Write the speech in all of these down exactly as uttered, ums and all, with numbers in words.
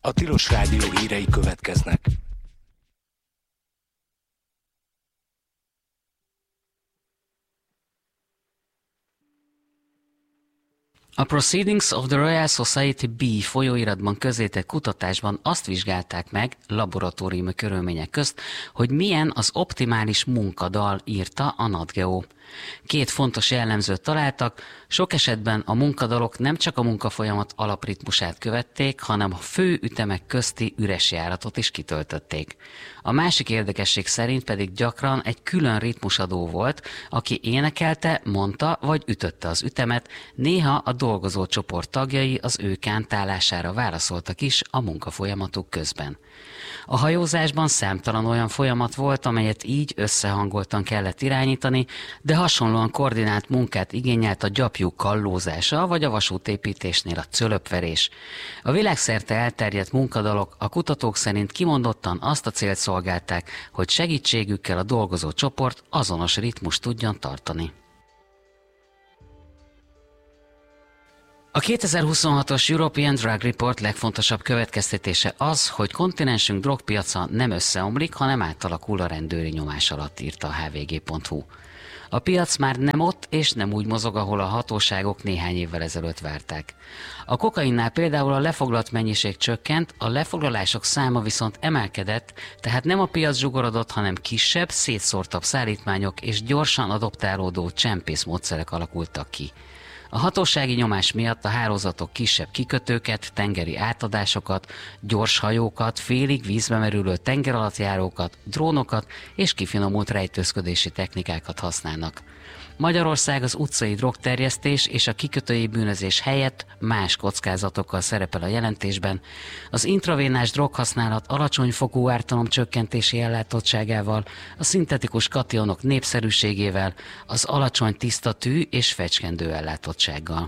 A Tilos Rádió hírei következnek. A Proceedings of the Royal Society B folyóiratban közzétett kutatásban azt vizsgálták meg, laboratóriumi körülmények közt, hogy milyen az optimális munkadal, írta a NatGeo. Két fontos jellemzőt találtak, sok esetben a munkadalok nem csak a munkafolyamat alapritmusát követték, hanem a fő ütemek közti üres járatot is kitöltötték. A másik érdekesség szerint pedig gyakran egy külön ritmusadó volt, aki énekelte, mondta vagy ütötte az ütemet, néha a dolgozó csoport tagjai az ő kántálására válaszoltak is a munkafolyamatuk közben. A hajózásban számtalan olyan folyamat volt, amelyet így összehangoltan kellett irányítani, de hasonlóan koordinált munkát igényelt a gyapjú kallózása vagy a vasútépítésnél a cölöpverés. A világszerte elterjedt munkadalok a kutatók szerint kimondottan azt a célt szolgálták, hogy segítségükkel a dolgozó csoport azonos ritmust tudjon tartani. A kétezer-huszonhatos European Drug Report legfontosabb következtetése az, hogy kontinensünk drogpiaca nem összeomlik, hanem átalakul a rendőri nyomás alatt, írta a há vé gé pont hú. A piac már nem ott és nem úgy mozog, ahol a hatóságok néhány évvel ezelőtt várták. A kokainnál például a lefoglalt mennyiség csökkent, a lefoglalások száma viszont emelkedett, tehát nem a piac zsugorodott, hanem kisebb, szétszórtabb szállítmányok és gyorsan adoptálódó csempészmódszerek alakultak ki. A hatósági nyomás miatt a hálózatok kisebb kikötőket, tengeri átadásokat, gyors hajókat, félig vízbe merülő tengeralattjárókat, drónokat és kifinomult rejtőzködési technikákat használnak. Magyarország az utcai drogterjesztés és a kikötői bűnözés helyett más kockázatokkal szerepel a jelentésben. Az intravénás droghasználat alacsonyfokú ártalomcsökkentési ellátottságával, a szintetikus kationok népszerűségével, az alacsony tiszta tű és fecskendő ellátottsággal.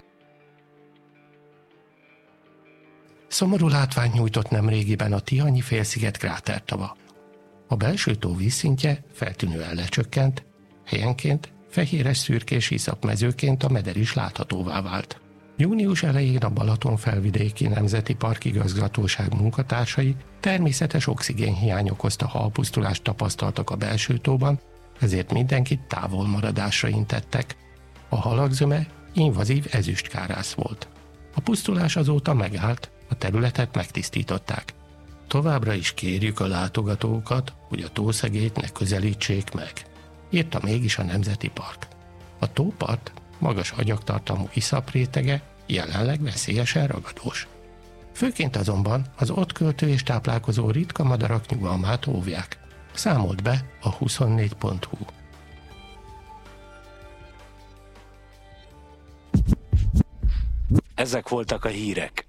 Szomorú látványt nyújtott nemrégiben a Tihanyi félsziget krátertava. A belső tó vízszintje feltűnően lecsökkent, helyenként fehéres szürkés iszapmezőként a meder is láthatóvá vált. Június elején a Balaton felvidéki Nemzeti Park Igazgatóság munkatársai természetes oxigénhiány okozta halpusztulást tapasztaltak a belső tóban, ezért mindenkit távolmaradásra intettek. A halak zöme invazív ezüstkárász volt. A pusztulás azóta megállt, a területet megtisztították. Továbbra is kérjük a látogatókat, hogy a tószegélyt ne közelítsék meg, írta mégis a Nemzeti Park. A tópart magas agyagtartalmú iszaprétege jelenleg veszélyesen ragadós. Főként azonban az ott költő és táplálkozó ritka madarak nyugalmát óvják, számolt be a huszonnégy pont hú. Ezek voltak a hírek.